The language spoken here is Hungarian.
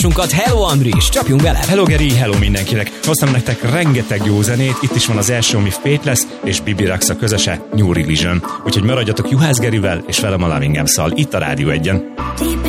adásunkat. Hello Andris, csapjunk bele! Hello Geri, hello mindenkinek! Hoztam nektek rengeteg jó zenét, itt is van az első Mif Faithless és Bibi Rexha közöse, New Religion. Úgyhogy maradjatok Juhász Gerivel és velem a Loving Emszal, itt a Rádió 1-en.